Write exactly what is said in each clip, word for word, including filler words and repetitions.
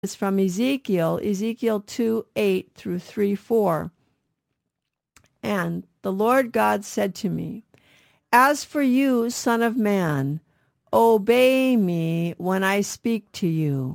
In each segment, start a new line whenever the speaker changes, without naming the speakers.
It's from Ezekiel, Ezekiel two eight through three four. And the Lord God said to me, "As for you, son of man, obey me when I speak to you.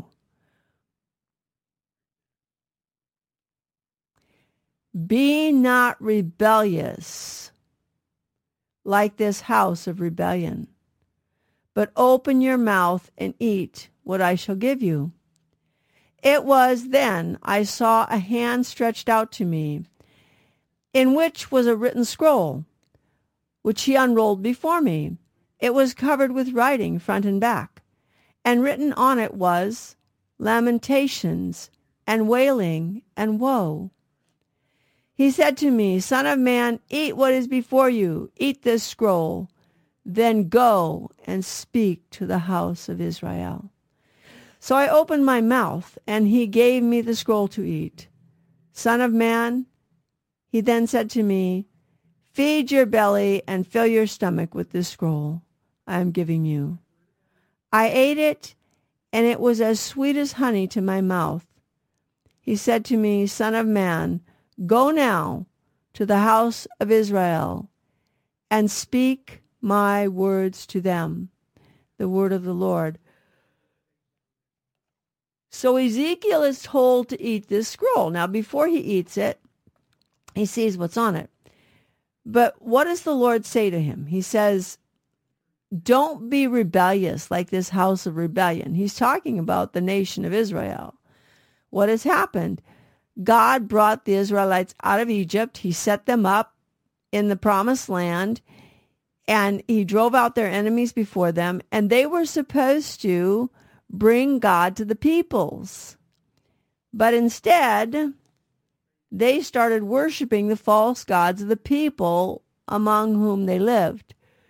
Be not rebellious like this house of rebellion, but open your mouth and eat what I shall give you." It was then I saw a hand stretched out to me, in which was a written scroll, which he unrolled before me. It was covered with writing front and back, and written on it was lamentations and wailing and woe. He said to me, "Son of man, eat what is before you, eat this scroll, then go and speak to the house of Israel." So I opened my mouth, and he gave me the scroll to eat. "Son of man," he then said to me, "feed your belly and fill your stomach with this scroll I am giving you." I ate it, and it was as sweet as honey to my mouth. He said to me, "Son of man, go now to the house of Israel and speak my words to them." The word of the Lord. So Ezekiel is told to eat this scroll. Now, before he eats it, he sees what's on it. But what does the Lord say to him? He says, "Don't be rebellious like this house of rebellion." He's talking about the nation of Israel. What has happened? God brought the Israelites out of Egypt. He set them up in the promised land, and he drove out their enemies before them, and they were supposed to bring God to the peoples. But instead, they started worshiping the false gods of the people among whom they lived.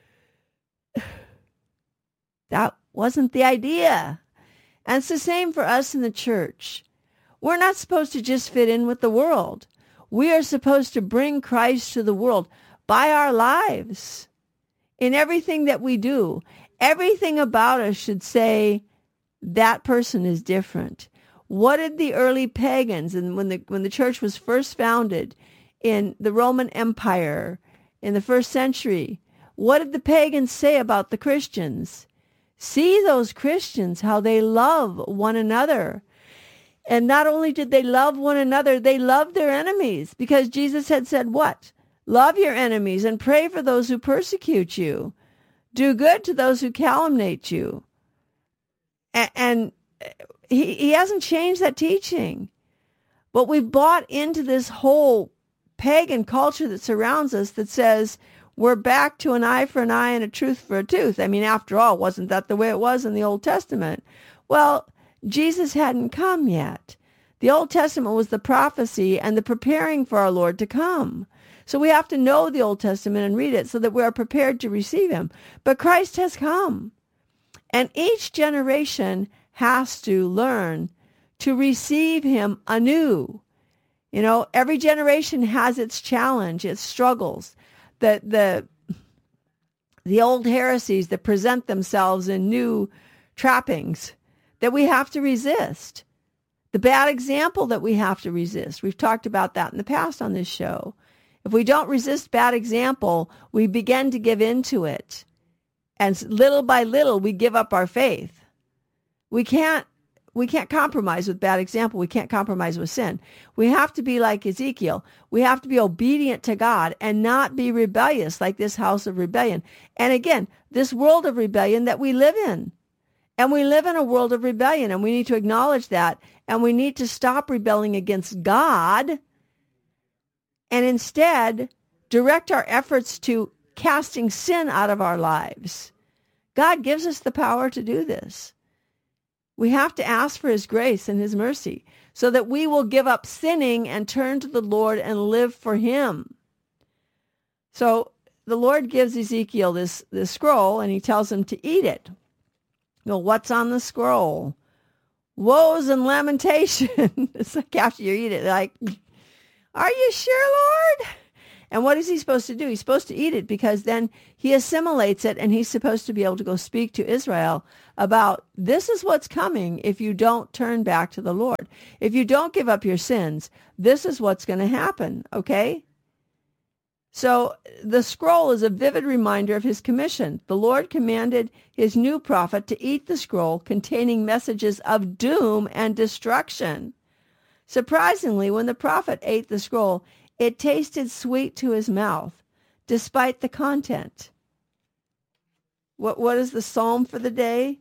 That wasn't the idea. And it's the same for us in the church. We're not supposed to just fit in with the world. We are supposed to bring Christ to the world by our lives. In everything that we do, everything about us should say, that person is different. What did the early pagans, and when the when the church was first founded in the Roman Empire in the first century, what did the pagans say about the Christians? See those Christians, how they love one another. And not only did they love one another, they loved their enemies, because Jesus had said what? Love your enemies and pray for those who persecute you. Do good to those who calumniate you. And, and he, he hasn't changed that teaching. But we've bought into this whole pagan culture that surrounds us that says we're back to an eye for an eye and a tooth for a tooth. I mean, after all, wasn't that the way it was in the Old Testament? Well, Jesus hadn't come yet. The Old Testament was the prophecy and the preparing for our Lord to come. So we have to know the Old Testament and read it so that we are prepared to receive him. But Christ has come. And each generation has to learn to receive him anew. You know, every generation has its challenge, its struggles. The, the, the old heresies that present themselves in new trappings that we have to resist. The bad example that we have to resist. We've talked about that in the past on this show. If we don't resist bad example, we begin to give into it. And little by little, we give up our faith. We can't, we can't compromise with bad example. We can't compromise with sin. We have to be like Ezekiel. We have to be obedient to God and not be rebellious like this house of rebellion. And again, this world of rebellion that we live in. And we live in a world of rebellion, and we need to acknowledge that. And we need to stop rebelling against God and instead direct our efforts to casting sin out of our lives. God gives us the power to do this. We have to ask for his grace and his mercy so that we will give up sinning and turn to the Lord and live for him. So the Lord gives Ezekiel this, this scroll, and he tells him to eat it. Well, what's on the scroll? Woes and lamentation. It's like after you eat it, like, are you sure, Lord? And what is he supposed to do? He's supposed to eat it because then he assimilates it, and he's supposed to be able to go speak to Israel about this is what's coming if you don't turn back to the Lord. If you don't give up your sins, this is what's going to happen, okay? So the scroll is a vivid reminder of his commission. The Lord commanded his new prophet to eat the scroll containing messages of doom and destruction. Surprisingly, when the prophet ate the scroll, it tasted sweet to his mouth, despite the content. What, what is the psalm for the day?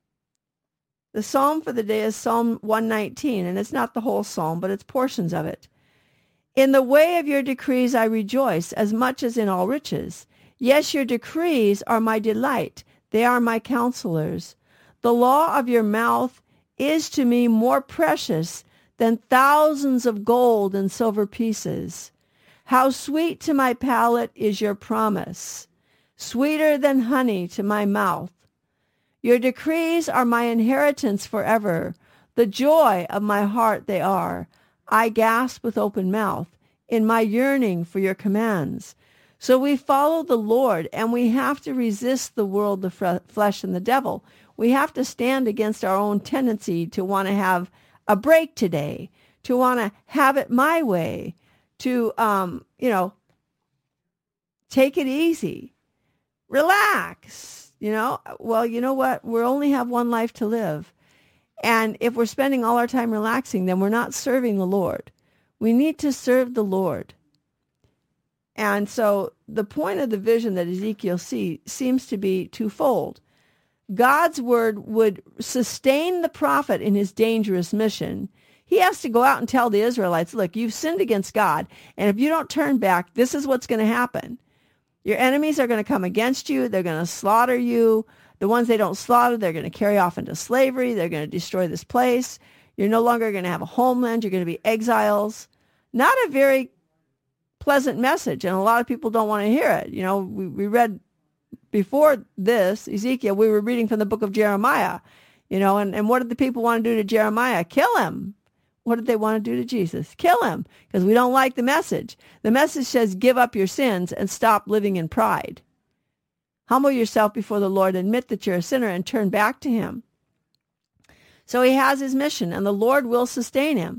The psalm for the day is Psalm one nineteen, and it's not the whole psalm, but it's portions of it. In the way of your decrees I rejoice, as much as in all riches. Yes, your decrees are my delight. They are my counselors. The law of your mouth is to me more precious than thousands of gold and silver pieces. How sweet to my palate is your promise, sweeter than honey to my mouth. Your decrees are my inheritance forever. The joy of my heart they are. I gasp with open mouth in my yearning for your commands. So we follow the Lord, and we have to resist the world, the f- flesh, and the devil. We have to stand against our own tendency to want to have a break today, to want to have it my way, to, um, you know, take it easy, relax, you know. Well, you know what? We only have one life to live. And if we're spending all our time relaxing, then we're not serving the Lord. We need to serve the Lord. And so the point of the vision that Ezekiel sees seems to be twofold. God's word would sustain the prophet in his dangerous mission. He has to go out and tell the Israelites, look, you've sinned against God, and if you don't turn back, this is what's going to happen. Your enemies are going to come against you. They're going to slaughter you. The ones they don't slaughter, they're going to carry off into slavery. They're going to destroy this place. You're no longer going to have a homeland. You're going to be exiles. Not a very pleasant message, and a lot of people don't want to hear it. You know, we, we read before this, Ezekiel, we were reading from the book of Jeremiah, you know, and, and what did the people want to do to Jeremiah? Kill him. What did they want to do to Jesus? Kill him, because we don't like the message. The message says, give up your sins and stop living in pride. Humble yourself before the Lord, admit that you're a sinner, and turn back to him. So he has his mission, and the Lord will sustain him.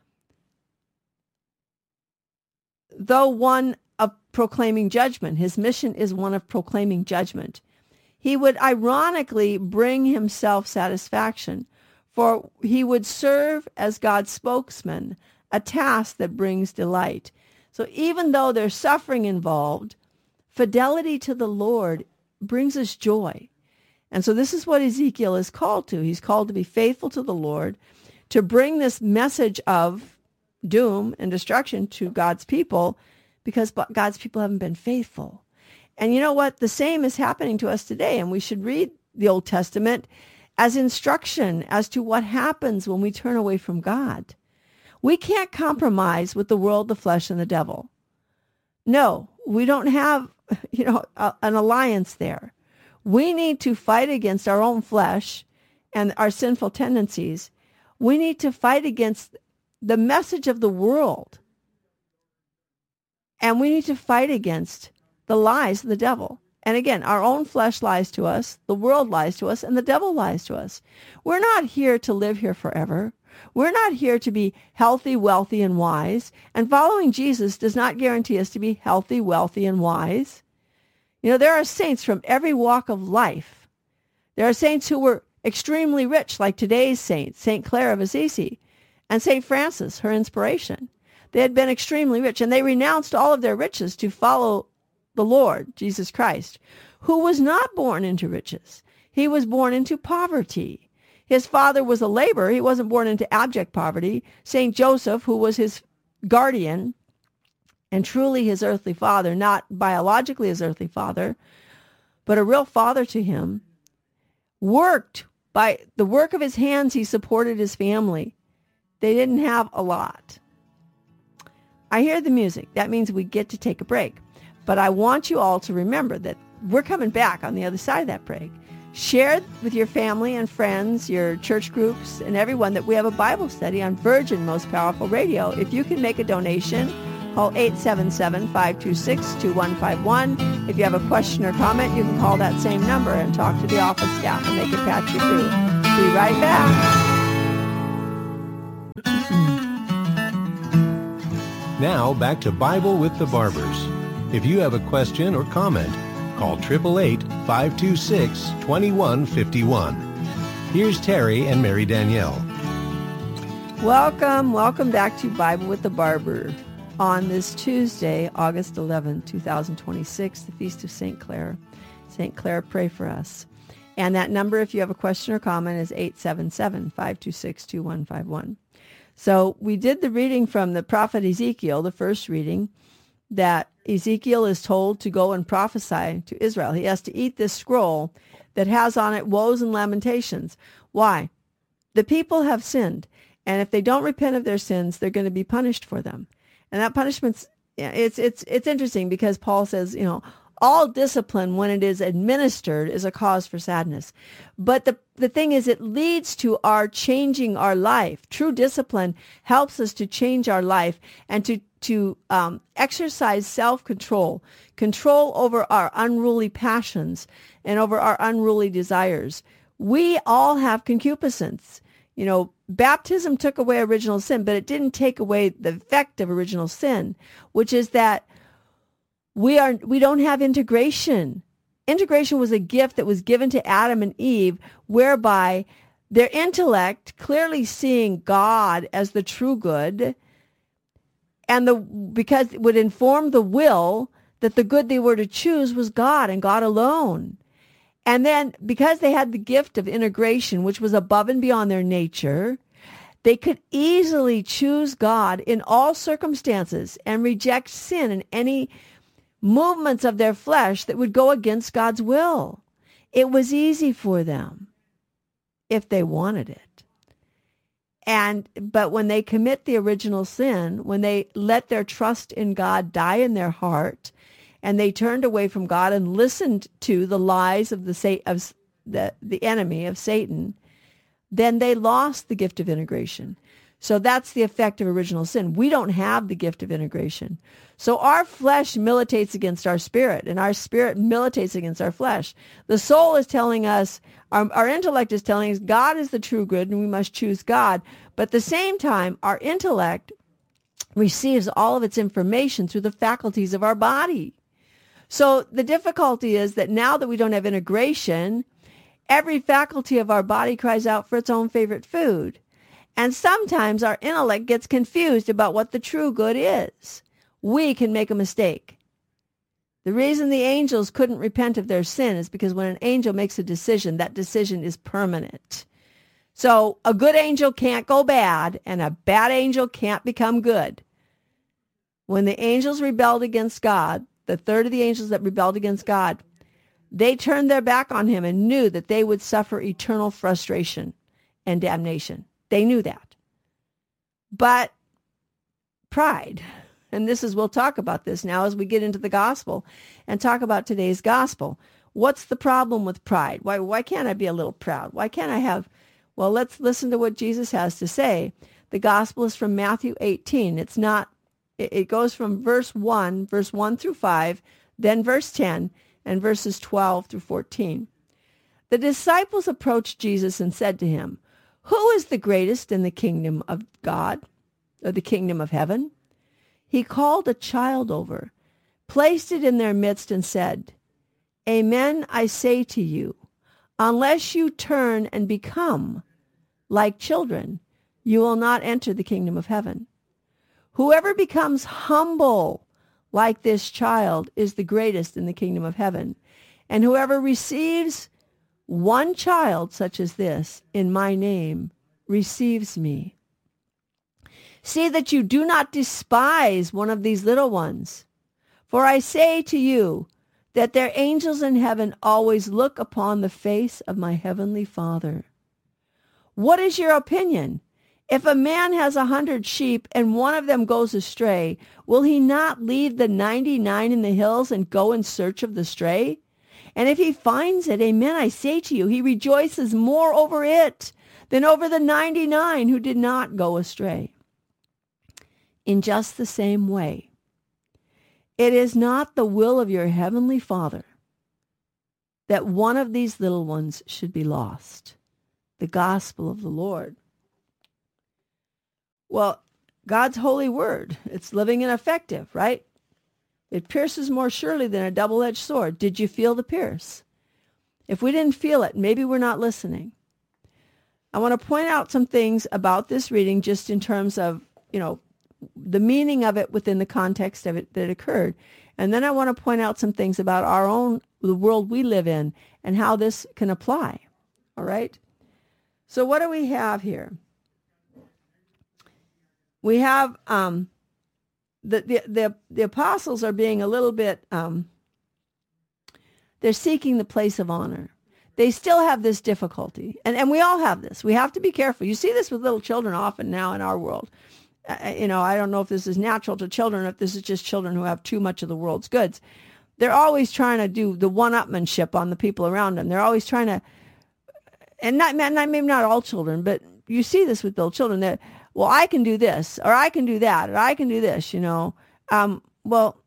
Though one of proclaiming judgment, his mission is one of proclaiming judgment. He would ironically bring himself satisfaction, for he would serve as God's spokesman, a task that brings delight. So even though there's suffering involved, fidelity to the Lord brings us joy. And so this is what Ezekiel is called to. He's called to be faithful to the Lord, to bring this message of doom and destruction to God's people, because God's people haven't been faithful. And you know what? The same is happening to us today, and we should read the Old Testament as instruction as to what happens when we turn away from God. We can't compromise with the world, the flesh, and the devil. No, we don't have, you know, a, an alliance there. We need to fight against our own flesh and our sinful tendencies. We need to fight against the message of the world. And we need to fight against the lies of the devil. And again, our own flesh lies to us, the world lies to us, and the devil lies to us. We're not here to live here forever. We're not here to be healthy, wealthy, and wise. And following Jesus does not guarantee us to be healthy, wealthy, and wise. You know, there are saints from every walk of life. There are saints who were extremely rich, like today's saint, Saint Clare of Assisi, and Saint Francis, her inspiration. They had been extremely rich, and they renounced all of their riches to follow the Lord, Jesus Christ, who was not born into riches. He was born into poverty. His father was a laborer. He wasn't born into abject poverty. Saint Joseph, who was his guardian and truly his earthly father, not biologically his earthly father, but a real father to him, worked by the work of his hands. He supported his family. They didn't have a lot. I hear the music. That means we get to take a break. But I want you all to remember that we're coming back on the other side of that break. Share with your family and friends, your church groups, and everyone that we have a Bible study on Virgin Most Powerful Radio. If you can make a donation Call eight seven seven, five two six, two one five one. If you have a question or comment, you can call that same number and talk to the office staff, and they can patch you through. Be right back.
Now, back to Bible with the Barbers. If you have a question or comment, call eight eight eight, five two six, two one five one. Here's Terry and Mary Danielle.
Welcome, welcome back to Bible with the Barber on this Tuesday, August eleventh, twenty twenty-six, the Feast of Saint Clare. Saint Clare, pray for us. And that number, if you have a question or comment, is eight seven seven, five two six, two one five one. So we did the reading from the prophet Ezekiel, the first reading, that Ezekiel is told to go and prophesy to Israel. He has to eat this scroll that has on it woes and lamentations. Why? The people have sinned, and if they don't repent of their sins, they're going to be punished for them. And that punishment's, it's it's it's interesting because Paul says, you know, all discipline, when it is administered, is a cause for sadness. But the, the thing is, it leads to our changing our life. True discipline helps us to change our life and to, to um, exercise self-control, control over our unruly passions and over our unruly desires. We all have concupiscence. You know, baptism took away original sin, but it didn't take away the effect of original sin, which is that We are we don't have integration. Integration was a gift that was given to Adam and Eve, whereby their intellect, clearly seeing God as the true good, and the because it would inform the will that the good they were to choose was God and God alone. And then because they had the gift of integration, which was above and beyond their nature, they could easily choose God in all circumstances and reject sin in any movements of their flesh that would go against God's will. It was easy for them if they wanted it. And but when they commit the original sin, when they let their trust in God die in their heart, and they turned away from God and listened to the lies of the of the, the enemy of Satan, then they lost the gift of integration. So that's the effect of original sin. We don't have the gift of integration. So our flesh militates against our spirit, and our spirit militates against our flesh. The soul is telling us, our, our intellect is telling us God is the true good, and we must choose God. But at the same time, our intellect receives all of its information through the faculties of our body. So the difficulty is that now that we don't have integration, every faculty of our body cries out for its own favorite food. And sometimes our intellect gets confused about what the true good is. We can make a mistake. The reason the angels couldn't repent of their sin is because when an angel makes a decision, that decision is permanent. So a good angel can't go bad, and a bad angel can't become good. When the angels rebelled against God, the third of the angels that rebelled against God, they turned their back on him and knew that they would suffer eternal frustration and damnation. They knew that. But pride, and this is, we'll talk about this now as we get into the gospel and talk about today's gospel. What's the problem with pride? Why, why can't I be a little proud? Why can't I have, well, let's listen to what Jesus has to say. The gospel is from Matthew eighteen. It's not, it, it goes from verse one, verse one through five, then verse ten, and verses twelve through fourteen. The disciples approached Jesus and said to him, "Who is the greatest in the kingdom of God, or the kingdom of heaven?" He called a child over, placed it in their midst, and said, "Amen, I say to you, unless you turn and become like children, you will not enter the kingdom of heaven. Whoever becomes humble like this child is the greatest in the kingdom of heaven. And whoever receives one child such as this in my name receives me. See that you do not despise one of these little ones. For I say to you that their angels in heaven always look upon the face of my heavenly Father. What is your opinion? If a man has a hundred sheep and one of them goes astray, will he not leave the ninety-nine in the hills and go in search of the stray? And if he finds it, amen, I say to you, he rejoices more over it than over the ninety-nine who did not go astray. In just the same way, It is not the will of your heavenly Father that one of these little ones should be lost. The gospel of the Lord. Well, God's holy word, it's living and effective, right? It pierces more surely than a double-edged sword. Did you feel the pierce? If we didn't feel it, maybe we're not listening. I want to point out some things about this reading just in terms of, you know, the meaning of it within the context of it that occurred. And then I want to point out some things about our own, the world we live in, and how this can apply. All right? So what do we have here? We have um, the, the, the, the apostles are being a little bit, um, they're seeking the place of honor. They still have this difficulty. And, and we all have this. We have to be careful. You see this with little children often now in our world. Uh, you know, I don't know if this is natural to children, or if this is just children who have too much of the world's goods. They're always trying to do the one-upmanship on the people around them. They're always trying to, and not, not maybe not all children, but you see this with little children. That, well, I can do this, or I can do that, or I can do this, you know. Um, well,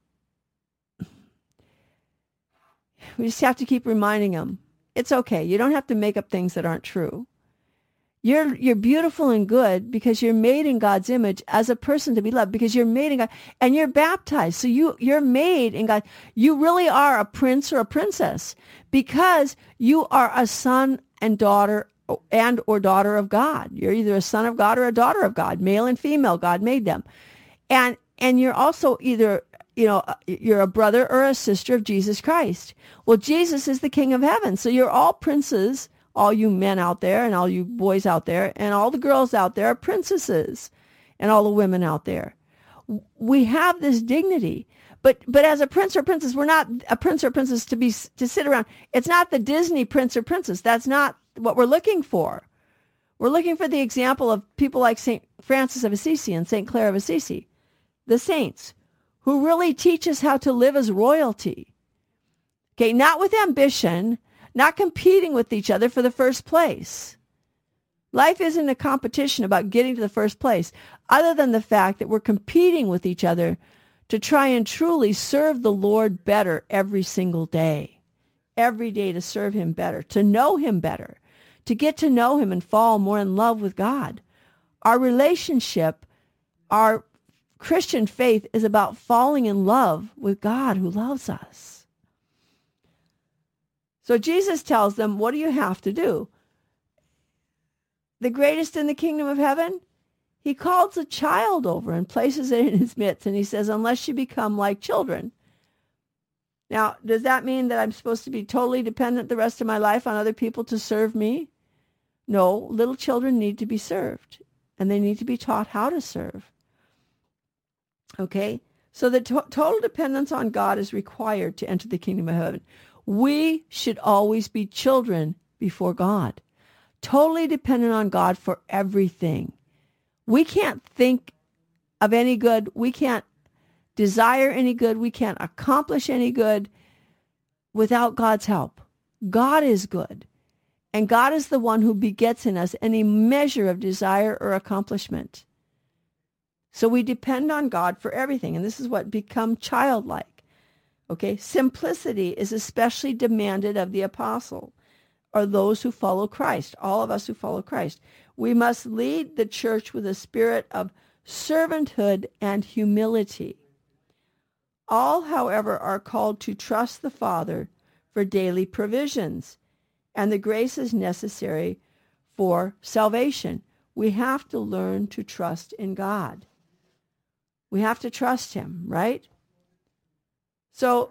we just have to keep reminding them, it's okay. You don't have to make up things that aren't true. You're you're beautiful and good because you're made in God's image as a person to be loved, because you're made in God, and you're baptized. So you, you're made in God. You really are a prince or a princess because you are a son and daughter and or daughter of God. You're either a son of God or a daughter of God, male and female. God made them. And and you're also either, you know, you're a brother or a sister of Jesus Christ. Well, Jesus is the King of heaven. So you're all princes. All you men out there and all you boys out there and all the girls out there are princesses, and all the women out there. We have this dignity. But but as a prince or princess, we're not a prince or princess to be to sit around. It's not the Disney prince or princess. That's not what we're looking for. We're looking for the example of people like Saint Francis of Assisi and Saint Clare of Assisi, the saints, who really teach us how to live as royalty. Okay, not with ambition, not competing with each other for the first place. Life isn't a competition about getting to the first place, other than the fact that we're competing with each other to try and truly serve the Lord better every single day. Every day to serve him better, to know him better, to get to know him and fall more in love with God. Our relationship, our Christian faith is about falling in love with God who loves us. So Jesus tells them, what do you have to do? The greatest in the kingdom of heaven, he calls a child over and places it in his midst. And he says, unless you become like children. Now, does that mean that I'm supposed to be totally dependent the rest of my life on other people to serve me? No, little children need to be served. And they need to be taught how to serve. Okay? So the to- total dependence on God is required to enter the kingdom of heaven. We should always be children before God, totally dependent on God for everything. We can't think of any good. We can't desire any good. We can't accomplish any good without God's help. God is good, and God is the one who begets in us any measure of desire or accomplishment. So we depend on God for everything, and this is what become childlike. Okay, simplicity is especially demanded of the apostle, or those who follow Christ, all of us who follow Christ. We must lead the church with a spirit of servanthood and humility. All, however, are called to trust the Father for daily provisions and the graces necessary for salvation. We have to learn to trust in God. We have to trust him, right? So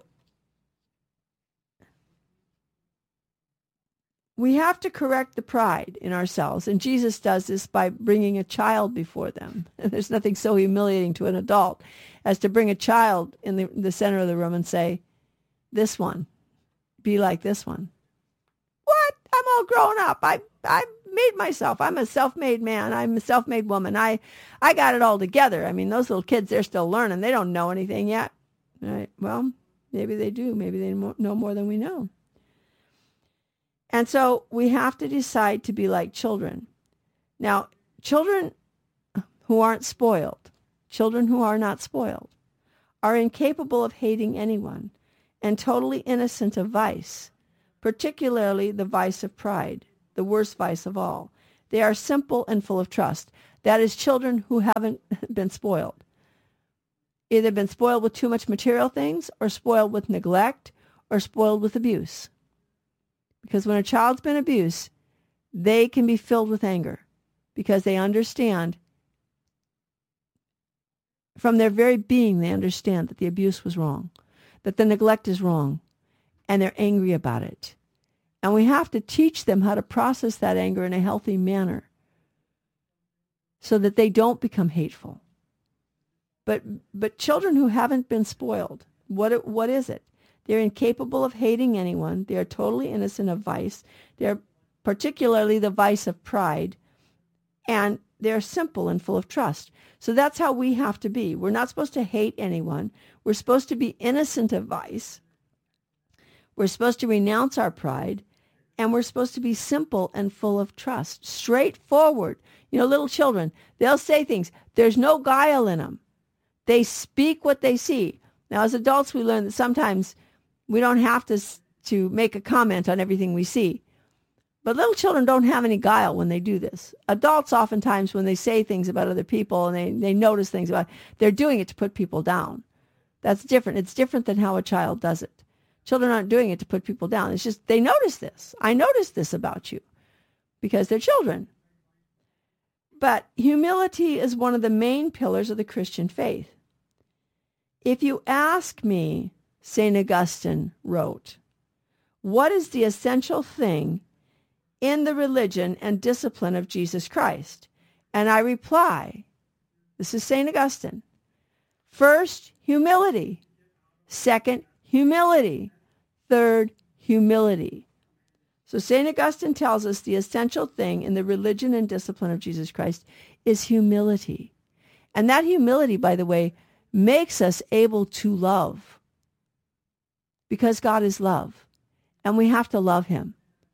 we have to correct the pride in ourselves, and Jesus does this by bringing a child before them. And there's nothing so humiliating to an adult as to bring a child in the, the center of the room and say, this one, be like this one. What? I'm all grown up. I I made myself. I'm a self-made man. I'm a self-made woman. I, I got it all together. I mean, those little kids, they're still learning. They don't know anything yet. Right. Well, maybe they do. Maybe they know more than we know. And so we have to decide to be like children. Now, children who aren't spoiled, children who are not spoiled, are incapable of hating anyone and totally innocent of vice, particularly the vice of pride, the worst vice of all. They are simple and full of trust. That is, children who haven't been spoiled. Either been spoiled with too much material things, or spoiled with neglect, or spoiled with abuse. Because when a child's been abused, they can be filled with anger because they understand, from their very being, they understand that the abuse was wrong, that the neglect is wrong, and they're angry about it. And we have to teach them how to process that anger in a healthy manner so that they don't become hateful. But but children who haven't been spoiled, what what is it? They're incapable of hating anyone. They are totally innocent of vice. They're particularly the vice of pride. And they're simple and full of trust. So that's how we have to be. We're not supposed to hate anyone. We're supposed to be innocent of vice. We're supposed to renounce our pride. And we're supposed to be simple and full of trust. Straightforward. You know, little children, they'll say things. There's no guile in them. They speak what they see. Now, as adults, we learn that sometimes we don't have to, to make a comment on everything we see. But little children don't have any guile when they do this. Adults, oftentimes, when they say things about other people and they, they notice things about, they're doing it to put people down. That's different. It's different than how a child does it. Children aren't doing it to put people down. It's just they notice this. I noticed this about you because they're children. But humility is one of the main pillars of the Christian faith. If you ask me, Saint Augustine wrote, what is the essential thing in the religion and discipline of Jesus Christ? And I reply, this is Saint Augustine, first, humility. Second, humility. Third, humility. So Saint Augustine tells us the essential thing in the religion and discipline of Jesus Christ is humility. And that humility, by the way, makes us able to love. Because God is love. And we have to love him.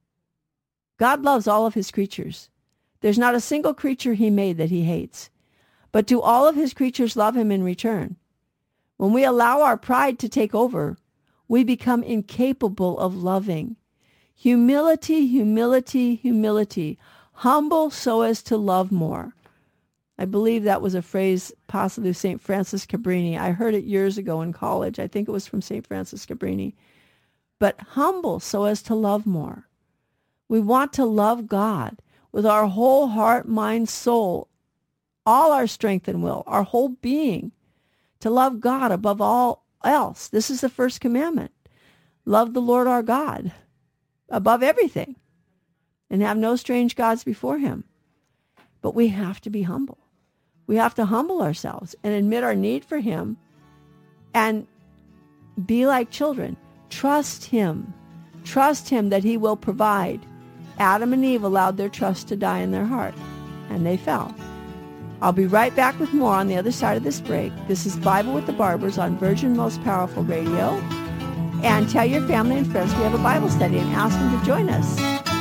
God loves all of his creatures. There's not a single creature he made that he hates. But do all of his creatures love him in return? When we allow our pride to take over, we become incapable of loving. Humility, humility, humility. Humble so as to love more. I believe that was a phrase possibly of Saint Francis Cabrini. I heard it years ago in college. I think it was from Saint Francis Cabrini. But humble so as to love more. We want to love God with our whole heart, mind, soul, all our strength and will, our whole being, to love God above all else. This is the first commandment. Love the Lord our God above everything and have no strange gods before him. But we have to be humble. We have to humble ourselves and admit our need for him and be like children. Trust him. Trust him that he will provide. Adam and Eve allowed their trust to die in their heart, and they fell. I'll be right back with more on the other side of this break. This is Bible with the Barbers on Virgin Most Powerful Radio. And tell your family and friends we have a Bible study and ask them to join us.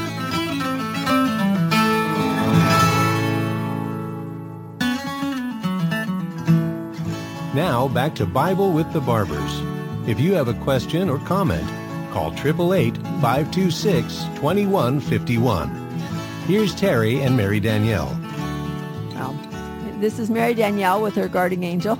Now, back to Bible with the Barbers. If you have a question or comment, call eight eight eight, five two six, two one five one. Here's Terry and Mary Danielle.
Well, this is Mary Danielle with her guardian angel.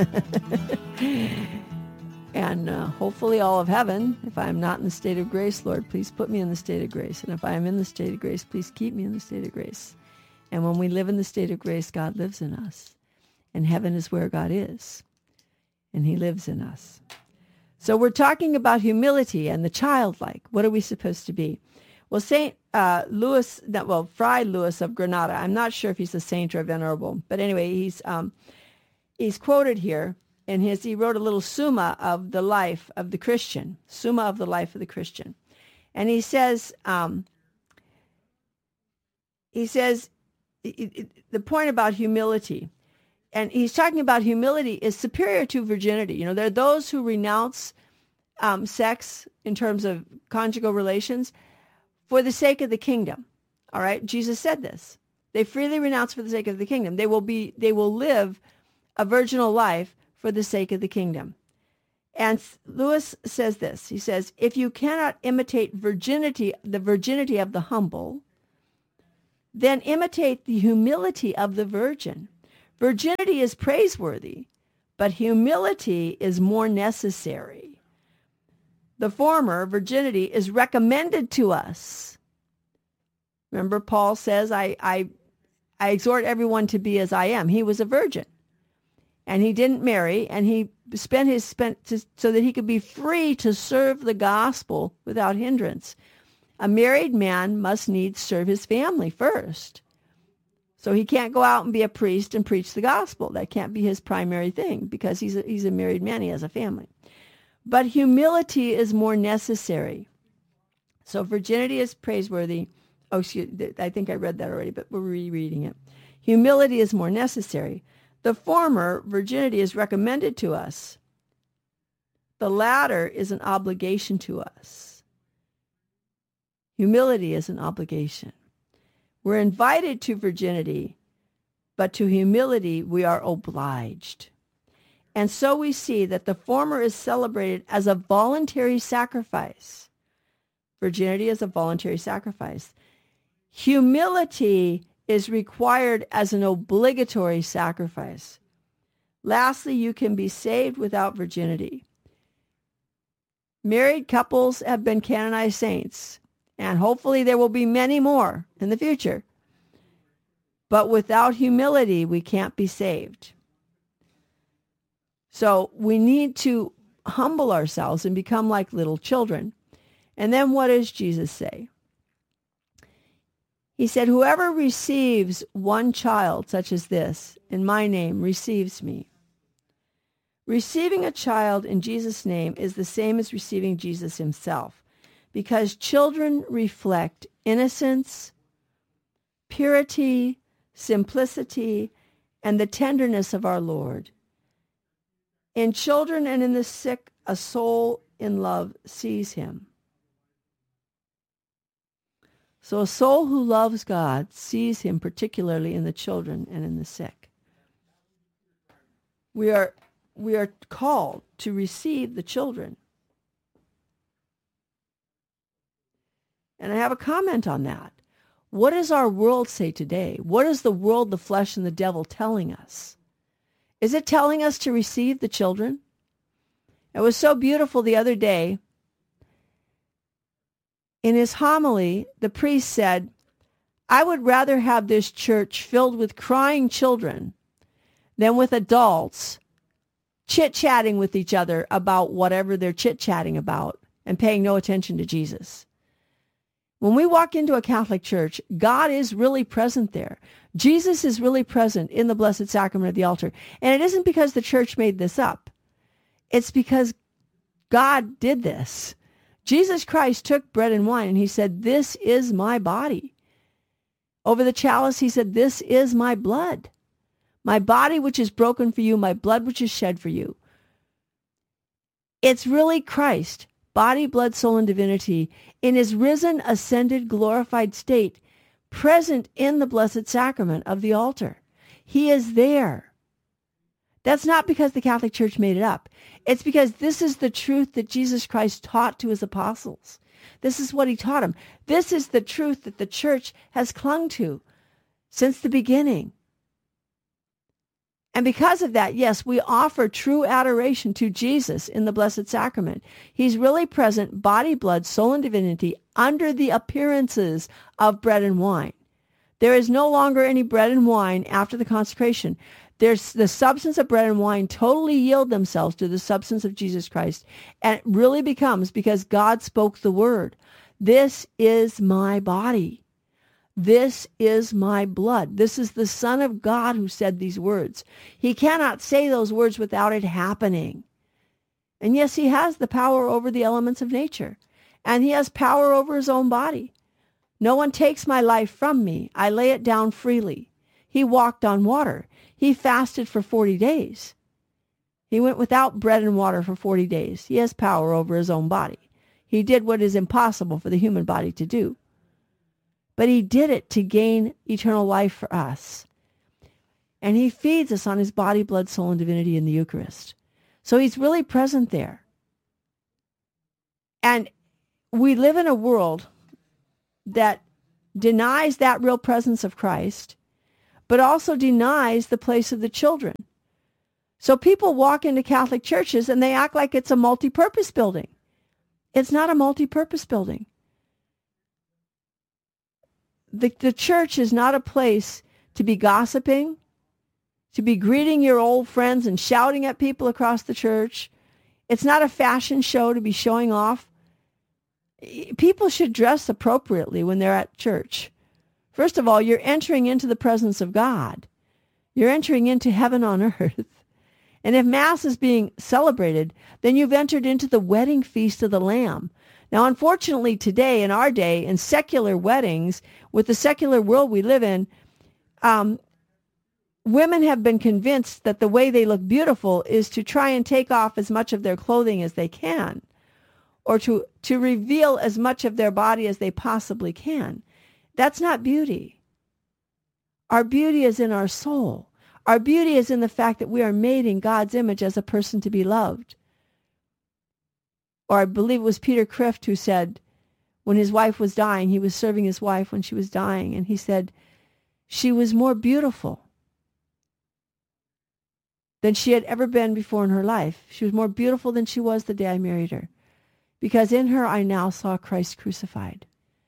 And uh, hopefully all of heaven, if I am not in the state of grace, Lord, please put me in the state of grace. And if I am in the state of grace, please keep me in the state of grace. And when we live in the state of grace, God lives in us. And heaven is where God is. And he lives in us. So we're talking about humility and the childlike. What are we supposed to be? Well, Saint uh, Louis, well, Fray Louis of Granada, I'm not sure if he's a saint or a venerable, but anyway, he's um, he's quoted here in his, he wrote a little summa of the life of the Christian, summa of the life of the Christian. And he says, um, he says, it, it, the point about humility, and he's talking about humility is superior to virginity. You know, there are those who renounce um, sex in terms of conjugal relations for the sake of the kingdom. All right, Jesus said this. They freely renounce for the sake of the kingdom. They will be, they will live a virginal life for the sake of the kingdom. And Lewis says this. He says, if you cannot imitate virginity, the virginity of the humble, then imitate the humility of the virgin. Virginity is praiseworthy, but humility is more necessary. The former, virginity, is recommended to us. Remember, Paul says, I, I, I exhort everyone to be as I am. He was a virgin, and he didn't marry, and he spent his spent to, so that he could be free to serve the gospel without hindrance. A married man must needs serve his family first. So he can't go out and be a priest and preach the gospel. That can't be his primary thing because he's a, he's a married man. He has a family. But humility is more necessary. So virginity is praiseworthy. Oh, excuse, I think I read that already, but we're rereading it. Humility is more necessary. The former, virginity, is recommended to us. The latter is an obligation to us. Humility is an obligation. We're invited to virginity, but to humility we are obliged. And so we see that the former is celebrated as a voluntary sacrifice. Virginity is a voluntary sacrifice. Humility is required as an obligatory sacrifice. Lastly, you can be saved without virginity. Married couples have been canonized saints, and hopefully there will be many more in the future. But without humility, we can't be saved. So we need to humble ourselves and become like little children. And then what does Jesus say? He said, whoever receives one child such as this in my name receives me. Receiving a child in Jesus' name is the same as receiving Jesus himself, because children reflect innocence, purity, simplicity, and the tenderness of our Lord. In children and in the sick, a soul in love sees him. So a soul who loves God sees him particularly in the children and in the sick. We are, we are called to receive the children. And I have a comment on that. What does our world say today? What is the world, the flesh, and the devil telling us? Is it telling us to receive the children? It was so beautiful the other day. In his homily, the priest said, I would rather have this church filled with crying children than with adults chit-chatting with each other about whatever they're chit-chatting about and paying no attention to Jesus. When we walk into a Catholic church, God is really present there. Jesus is really present in the Blessed Sacrament of the altar. And it isn't because the church made this up. It's because God did this. Jesus Christ took bread and wine and he said, this is my body. Over the chalice, he said, this is my blood. My body which is broken for you, my blood which is shed for you. It's really Christ, body, blood, soul, and divinity, in his risen, ascended, glorified state, present in the Blessed Sacrament of the altar. He is there. That's not because the Catholic Church made it up. It's because this is the truth that Jesus Christ taught to his apostles. This is what he taught them. This is the truth that the church has clung to since the beginning. And because of that, yes, we offer true adoration to Jesus in the Blessed Sacrament. He's really present, body, blood, soul, and divinity, under the appearances of bread and wine. There is no longer any bread and wine after the consecration. There's the substance of bread and wine totally yield themselves to the substance of Jesus Christ. And it really becomes because God spoke the word. This is my body. This is my blood. This is the Son of God who said these words. He cannot say those words without it happening. And yes, he has the power over the elements of nature. And he has power over his own body. No one takes my life from me. I lay it down freely. He walked on water. He fasted for forty days. He went without bread and water for forty days. He has power over his own body. He did what is impossible for the human body to do. But he did it to gain eternal life for us. And he feeds us on his body, blood, soul, and divinity in the Eucharist. So he's really present there. And we live in a world that denies that real presence of Christ, but also denies the place of the children. So people walk into Catholic churches and they act like it's a multi-purpose building. It's not a multi-purpose building. The, the church is not a place to be gossiping, to be greeting your old friends and shouting at people across the church. It's not a fashion show to be showing off. People should dress appropriately when they're at church. First of all, you're entering into the presence of God. You're entering into heaven on earth. And if Mass is being celebrated, then you've entered into the wedding feast of the Lamb. Now, unfortunately, today, in our day, in secular weddings, with the secular world we live in, um, women have been convinced that the way they look beautiful is to try and take off as much of their clothing as they can, or to, to reveal as much of their body as they possibly can. That's not beauty. Our beauty is in our soul. Our beauty is in the fact that we are made in God's image as a person to be loved. Or I believe it was Peter Kreeft who said, when his wife was dying, he was serving his wife when she was dying, and he said, she was more beautiful than she had ever been before in her life. She was more beautiful than she was the day I married her, because in her I now saw Christ crucified.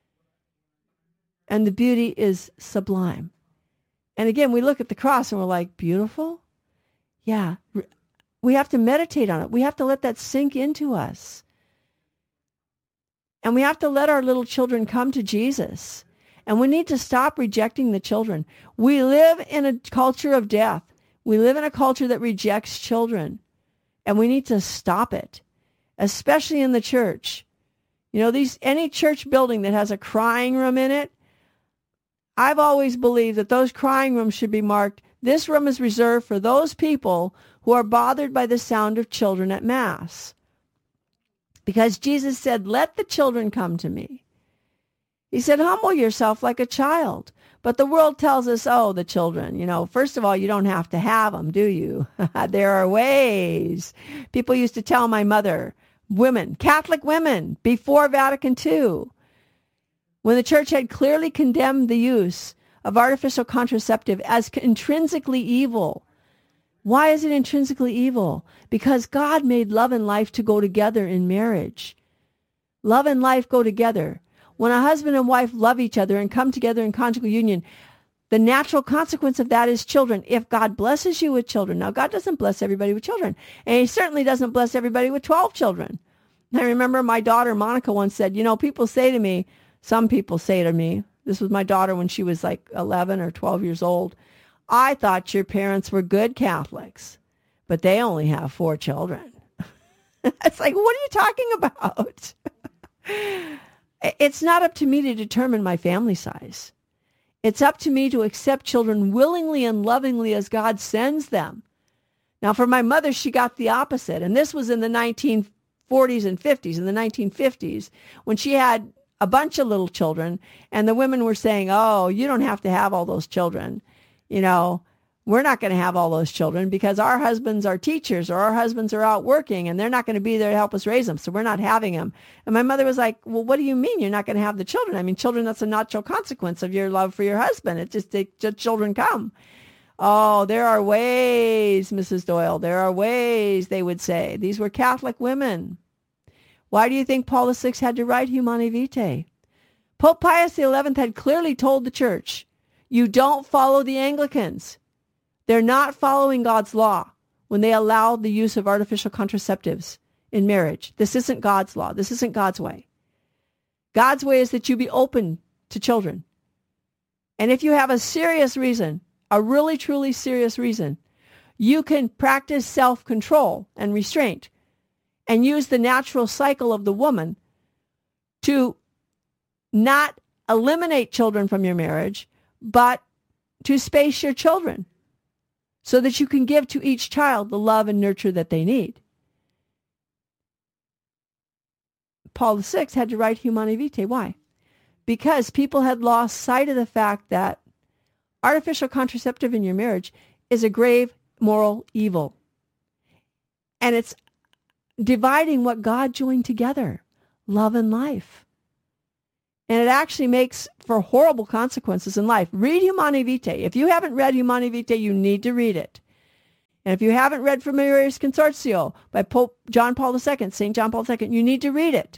And the beauty is sublime. And again, we look at the cross and we're like, beautiful? Yeah. We have to meditate on it. We have to let that sink into us. And we have to let our little children come to Jesus. And we need to stop rejecting the children. We live in a culture of death. We live in a culture that rejects children. And we need to stop it, especially in the church. You know, these any church building that has a crying room in it, I've always believed that those crying rooms should be marked, this room is reserved for those people who are bothered by the sound of children at Mass. Because Jesus said, let the children come to me. He said, humble yourself like a child. But the world tells us, oh, the children, you know, first of all, you don't have to have them, do you? There are ways. People used to tell my mother, women, Catholic women, before Vatican Two, when the church had clearly condemned the use of artificial contraceptive as intrinsically evil. Why is it intrinsically evil? Because God made love and life to go together in marriage. Love and life go together. When a husband and wife love each other and come together in conjugal union, the natural consequence of that is children. If God blesses you with children, now God doesn't bless everybody with children, and he certainly doesn't bless everybody with twelve children. I remember my daughter Monica once said, you know, people say to me, some people say to me, this was my daughter when she was like eleven or twelve years old, I thought your parents were good Catholics, but they only have four children. It's like, what are you talking about? It's not up to me to determine my family size. It's up to me to accept children willingly and lovingly as God sends them. Now, for my mother, she got the opposite. And this was in the nineteen forties and fifties. In the nineteen fifties, when she had a bunch of little children, and the women were saying, oh, you don't have to have all those children. You know, we're not going to have all those children because our husbands are teachers or our husbands are out working and they're not going to be there to help us raise them. So we're not having them. And my mother was like, well, what do you mean you're not going to have the children? I mean, children, that's a natural consequence of your love for your husband. It just, they, just children come. Oh, there are ways, Missus Doyle. There are ways, they would say. These were Catholic women. Why do you think Paul the Sixth had to write Humanae Vitae? Pope Pius the Eleventh had clearly told the church, you don't follow the Anglicans. They're not following God's law when they allow the use of artificial contraceptives in marriage. This isn't God's law. This isn't God's way. God's way is that you be open to children. And if you have a serious reason, a really, truly serious reason, you can practice self-control and restraint and use the natural cycle of the woman to not eliminate children from your marriage, but to space your children so that you can give to each child the love and nurture that they need. Paul the Sixth had to write Humanae Vitae. Why? Because people had lost sight of the fact that artificial contraceptive in your marriage is a grave moral evil. And it's dividing what God joined together. love and life. And it actually makes for horrible consequences in life. Read Humanae Vitae. If you haven't read Humanae Vitae, you need to read it. And if you haven't read Familiaris Consortio by Pope John Paul the Second, Saint John Paul the Second, you need to read it.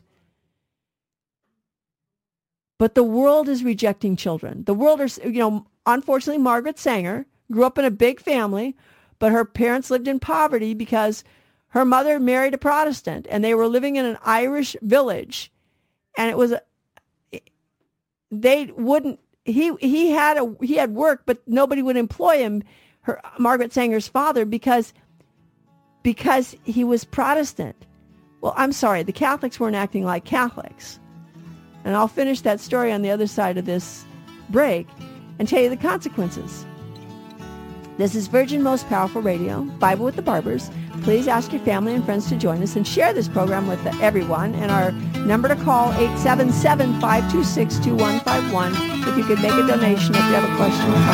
But the world is rejecting children. The world is, you know, unfortunately, Margaret Sanger grew up in a big family, but her parents lived in poverty because her mother married a Protestant, and they were living in an Irish village. And it was, a, they wouldn't, he he had a he had work, but nobody would employ him, her Margaret Sanger's father, because because he was Protestant. Well, I'm sorry, the Catholics weren't acting like Catholics. And I'll finish that story on the other side of this break and tell you the consequences. This is Virgin Most Powerful Radio, Bible with the Barbers. Please ask your family and friends to join us and share this program with everyone. And our number to call, eight seven seven, five two six, two one five one, if you could make a donation if you have a question or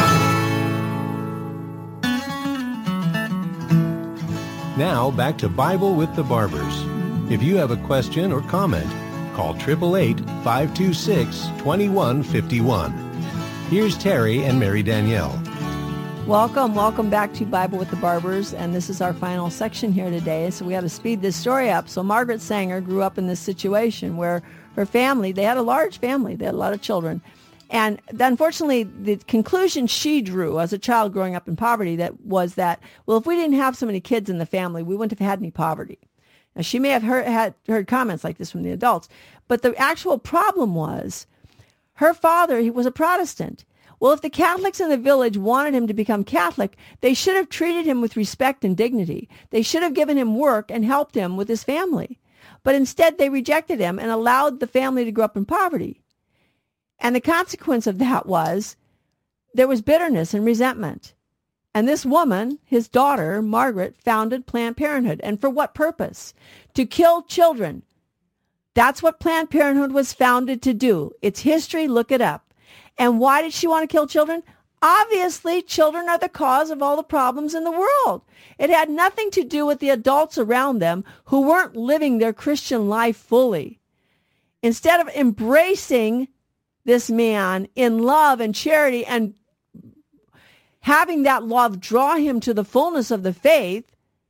comment.
Now, back to Bible with the Barbers. If you have a question or comment, call eight eight eight, five two six, two one five one. Here's Terry and Mary Danielle.
Welcome, welcome back to Bible with the Barbers, and this is our final section here today, so we got to speed this story up. So Margaret Sanger grew up in this situation where her family, they had a large family, they had a lot of children, and unfortunately the conclusion she drew as a child growing up in poverty that was that, well, if we didn't have so many kids in the family, we wouldn't have had any poverty. Now, she may have heard, had heard comments like this from the adults, but the actual problem was her father, he was a Protestant. Well, if the Catholics in the village wanted him to become Catholic, they should have treated him with respect and dignity. They should have given him work and helped him with his family. But instead, they rejected him and allowed the family to grow up in poverty. And the consequence of that was there was bitterness and resentment. And this woman, his daughter, Margaret, founded Planned Parenthood. And for what purpose? To kill children. That's what Planned Parenthood was founded to do. It's history. Look it up. And why did she want to kill children? Obviously, children are the cause of all the problems in the world. It had nothing to do with the adults around them who weren't living their Christian life fully. Instead of embracing this man in love and charity and having that love draw him to the fullness of the faith,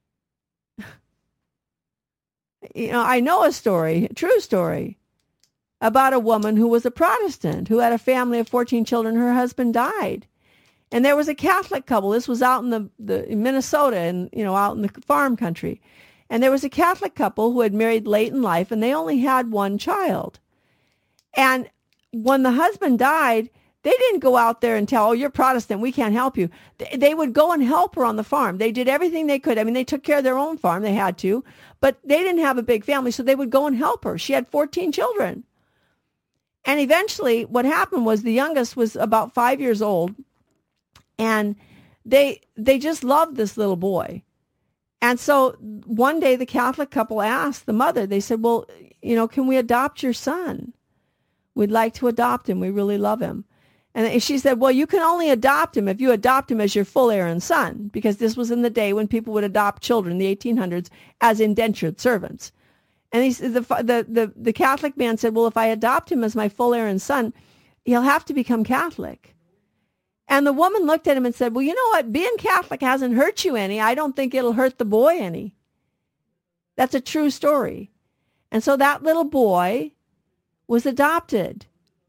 you know, I know a story, a true story, about a woman who was a Protestant, who had a family of fourteen children. Her husband died. And there was a Catholic couple. This was out in the, the in Minnesota, and you know, out in the farm country. And there was a Catholic couple who had married late in life, and they only had one child. And when the husband died, they didn't go out there and tell, oh, you're Protestant, we can't help you. They, they would go and help her on the farm. They did everything they could. I mean, they took care of their own farm. They had to. But they didn't have a big family, so they would go and help her. She had fourteen children. And eventually what happened was the youngest was about five years old, and they they just loved this little boy. And so one day the Catholic couple asked the mother, they said, well, you know, can we adopt your son? We'd like to adopt him. We really love him. And she said, well, you can only adopt him if you adopt him as your full heir and son, because this was in the day when people would adopt children in the eighteen hundreds as indentured servants. And he, the, the, the, the Catholic man said, well, if I adopt him as my full heir and son, he'll have to become Catholic. And the woman looked at him and said, well, you know what? Being Catholic hasn't hurt you any. I don't think it'll hurt the boy any. That's a true story. And so that little boy was adopted.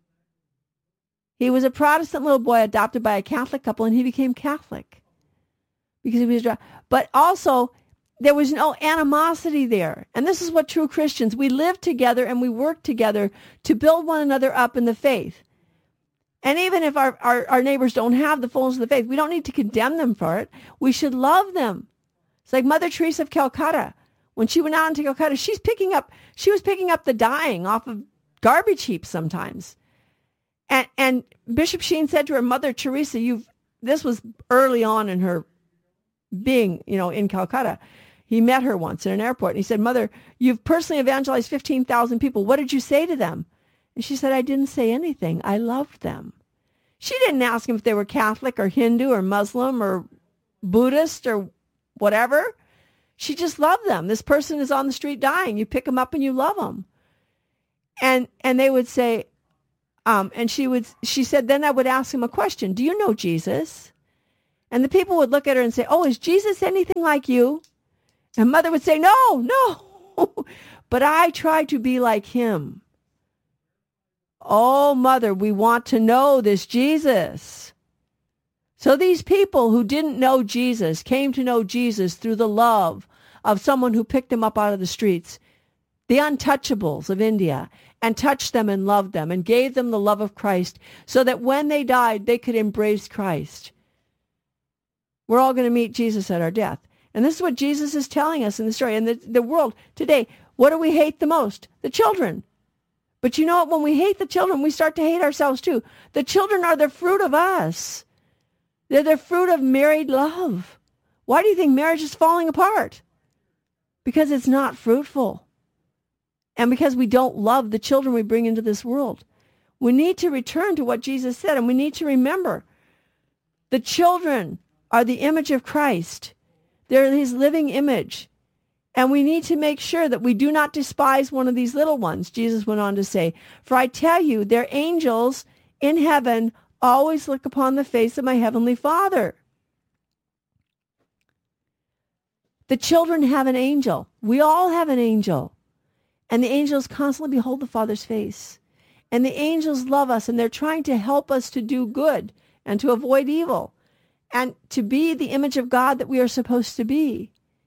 He was a Protestant little boy adopted by a Catholic couple, and he became Catholic because he was. But also, there was no animosity there. And this is what true Christians, we live together and we work together to build one another up in the faith. And even if our, our, our neighbors don't have the fullness of the faith, we don't need to condemn them for it. We should love them. It's like Mother Teresa of Calcutta. When she went out into Calcutta, she's picking up, she was picking up the dying off of garbage heaps sometimes. And, and Bishop Sheen said to her, Mother Teresa, you've, this was early on in her being, you know, in Calcutta. He met her once in an airport, and he said, Mother, you've personally evangelized fifteen thousand people. What did you say to them? And she said, I didn't say anything. I loved them. She didn't ask them if they were Catholic or Hindu or Muslim or Buddhist or whatever. She just loved them. This person is on the street dying. You pick them up and you love them. And and they would say, um, and she would, she said, then I would ask him a question. Do you know Jesus? And the people would look at her and say, oh, is Jesus anything like you? And mother would say, no, no, but I try to be like him. Oh, mother, we want to know this Jesus. So these people who didn't know Jesus came to know Jesus through the love of someone who picked them up out of the streets, the untouchables of India, and touched them and loved them and gave them the love of Christ so that when they died, they could embrace Christ. We're all going to meet Jesus at our death. And this is what Jesus is telling us in the story. And the, the world today, what do we hate the most? The children. But you know what? When we hate the children, we start to hate ourselves too. The children are the fruit of us. They're the fruit of married love. Why do you think marriage is falling apart? Because it's not fruitful. And because we don't love the children we bring into this world. We need to return to what Jesus said, and we need to remember the children are the image of Christ. They're his living image. And we need to make sure that we do not despise one of these little ones, Jesus went on to say. For I tell you, their angels in heaven always look upon the face of my heavenly Father. The children have an angel. We all have an angel. And the angels constantly behold the Father's face. And the angels love us, and they're trying to help us to do good and to avoid evil and to be the image of God that we are supposed to be.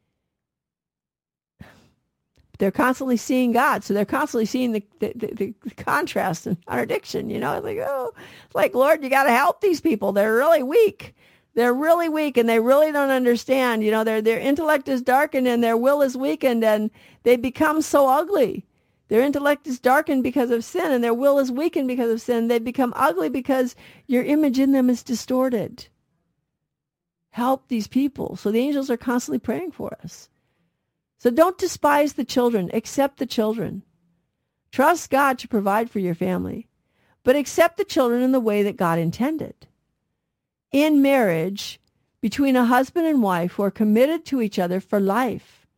They're constantly seeing God, so they're constantly seeing the, the, the, the contrast and contradiction, you know. It's like, oh, it's like, Lord, you got to help these people. They're really weak. They're really weak, and they really don't understand. You know, their their intellect is darkened, and their will is weakened, and they become so ugly. Their intellect is darkened because of sin, and their will is weakened because of sin. They become ugly because your image in them is distorted. Help these people. So the angels are constantly praying for us. So don't despise the children. Accept the children. Trust God to provide for your family. But accept the children in the way that God intended. In marriage, between a husband and wife who are committed to each other for life.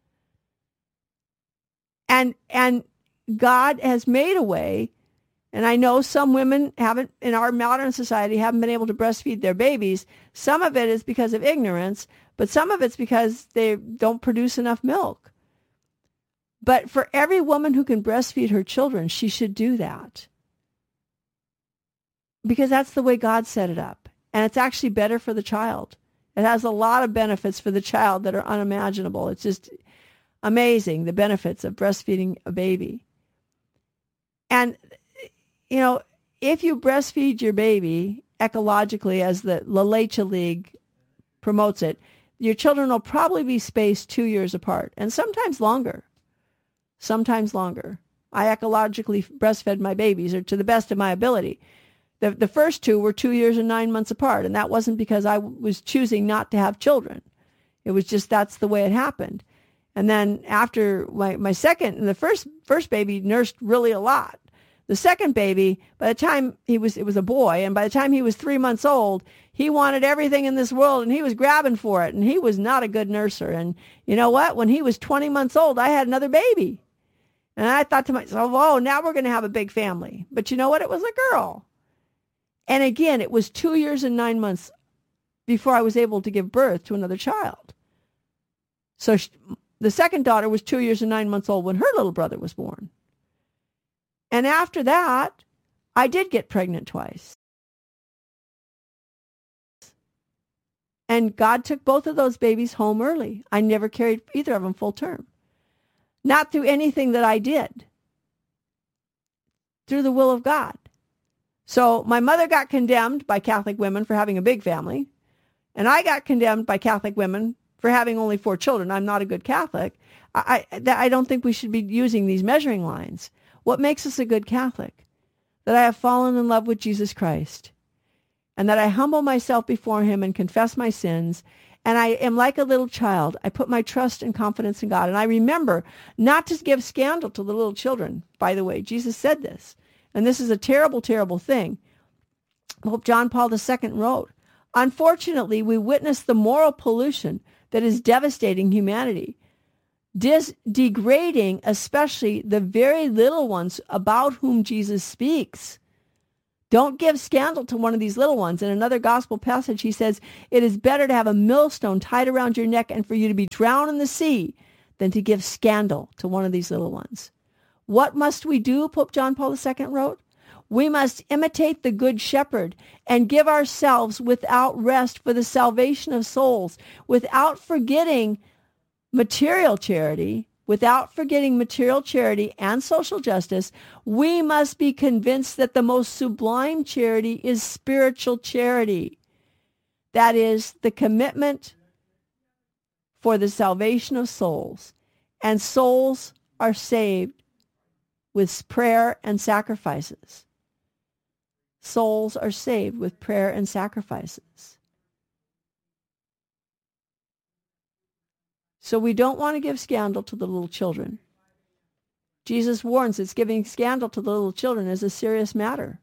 And and God has made a way, and I know some women haven't, in our modern society, haven't been able to breastfeed their babies. Some of it is because of ignorance, but some of it's because they don't produce enough milk. But for every woman who can breastfeed her children, she should do that. Because that's the way God set it up. And it's actually better for the child. It has a lot of benefits for the child that are unimaginable. It's just amazing, the benefits of breastfeeding a baby. And, you know, if you breastfeed your baby ecologically, as the La Leche League promotes it, your children will probably be spaced two years apart, and sometimes longer. Sometimes longer. I ecologically breastfed my babies, or to the best of my ability. The, the first two were two years and nine months apart, and that wasn't because I was choosing not to have children. It was just that's the way it happened. And then after my, my second, the first first baby nursed really a lot. The second baby, by the time he was, it was a boy, and by the time he was three months old, he wanted everything in this world, and he was grabbing for it, and he was not a good nurser. And you know what? When he was twenty months old, I had another baby. And I thought to myself, oh, now we're going to have a big family. But you know what? It was a girl. And again, it was two years and nine months before I was able to give birth to another child. So she, the second daughter was two years and nine months old when her little brother was born. And after that, I did get pregnant twice. And God took both of those babies home early. I never carried either of them full term. Not through anything that I did. Through the will of God. So my mother got condemned by Catholic women for having a big family. And I got condemned by Catholic women for having only four children. I'm not a good Catholic. I, I, I don't think we should be using these measuring lines. What makes us a good Catholic? That I have fallen in love with Jesus Christ. And that I humble myself before him and confess my sins. And I am like a little child. I put my trust and confidence in God. And I remember not to give scandal to the little children. By the way, Jesus said this. And this is a terrible, terrible thing. Pope John Paul the Second wrote, unfortunately, we witness the moral pollution that is devastating humanity. dis- degrading especially the very little ones about whom Jesus speaks. Don't give scandal to one of these little ones. In another gospel passage, he says, it is better to have a millstone tied around your neck and for you to be drowned in the sea than to give scandal to one of these little ones. What must we do, Pope John Paul the Second wrote? We must imitate the Good Shepherd and give ourselves without rest for the salvation of souls, without forgetting material charity, without forgetting material charity and social justice. We must be convinced that the most sublime charity is spiritual charity. That is the commitment for the salvation of souls. And souls are saved with prayer and sacrifices. Souls are saved with prayer and sacrifices. So we don't want to give scandal to the little children. Jesus warns us giving scandal to the little children is a serious matter.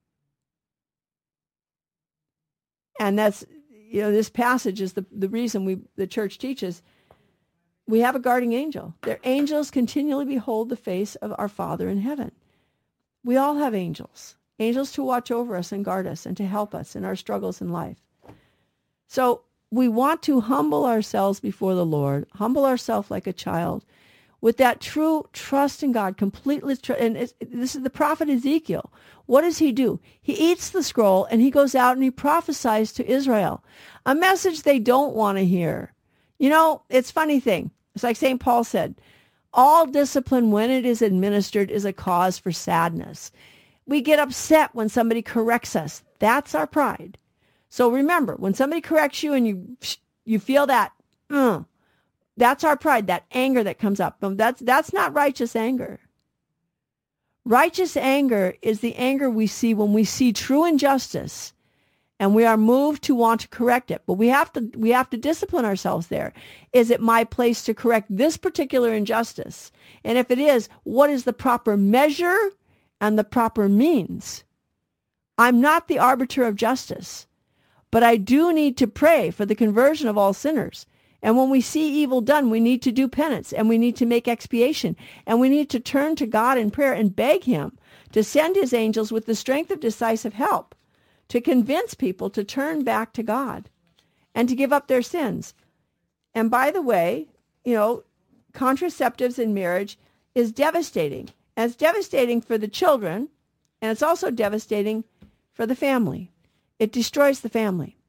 And that's, you know, this passage is the, the reason we the church teaches we have a guarding angel. Their angels continually behold the face of our Father in heaven. We all have angels. Angels to watch over us and guard us and to help us in our struggles in life. So we want to humble ourselves before the Lord, humble ourselves like a child, with that true trust in God, completely. Tr- and it's, this is the prophet Ezekiel. What does he do? He eats the scroll and he goes out and he prophesies to Israel, a message they don't want to hear. You know, it's a funny thing. It's like Saint Paul said, all discipline when it is administered is a cause for sadness. We get upset when somebody corrects us. That's our pride. So remember, when somebody corrects you and you you feel that, uh, that's our pride, that anger that comes up. That's, that's not righteous anger. Righteous anger is the anger we see when we see true injustice and we are moved to want to correct it. But we have to we have to discipline ourselves there. Is it my place to correct this particular injustice? And if it is, what is the proper measure and the proper means? I'm not the arbiter of justice, but I do need to pray for the conversion of all sinners. And when we see evil done, we need to do penance and we need to make expiation and we need to turn to God in prayer and beg him to send his angels with the strength of decisive help to convince people to turn back to God and to give up their sins. And by the way, you know, contraceptives in marriage is devastating. And it's devastating for the children, and it's also devastating for the family. It destroys the family.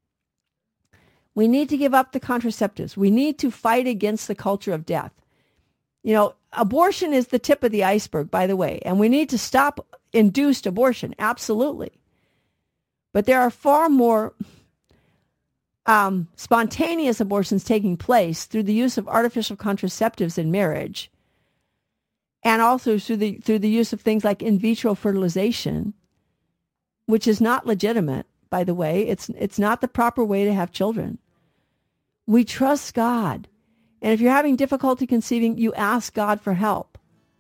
We need to give up the contraceptives. We need to fight against the culture of death. You know, abortion is the tip of the iceberg, by the way, and we need to stop induced abortion, absolutely. But there are far more um, spontaneous abortions taking place through the use of artificial contraceptives in marriage, and also through the through the use of things like in vitro fertilization, which is not legitimate, by the way. It's it's not the proper way to have children. We trust God. And if you're having difficulty conceiving, you ask God for help.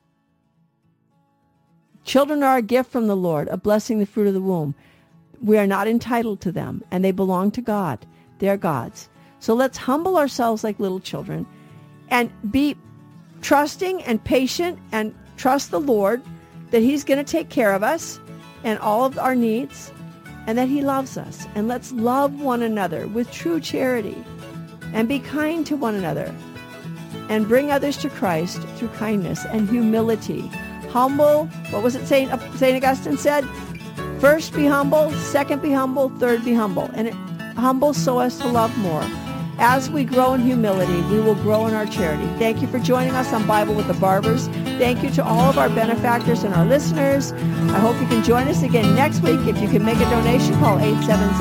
Children are a gift from the Lord, a blessing, the fruit of the womb. We are not entitled to them, and they belong to God. They're God's. So let's humble ourselves like little children and be trusting and patient and trust the Lord that he's going to take care of us and all of our needs and that he loves us. And let's love one another with true charity and be kind to one another and bring others to Christ through kindness and humility. Humble, what was it Saint Saint Augustine said? First be humble, second be humble, third be humble. And it, humble so as to love more. As we grow in humility, we will grow in our charity. Thank you for joining us on Bible with the Barbers. Thank you to all of our benefactors and our listeners. I hope you can join us again next week. If you can make a donation, call eight seven seven